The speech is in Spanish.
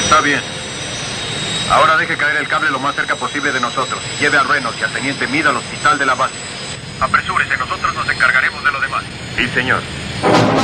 Está bien. Ahora deje caer el cable lo más cerca posible de nosotros. Lleve a Reynolds y al teniente Meade al hospital de la base. Apresúrese, nosotros nos encargaremos de lo demás. Sí, señor.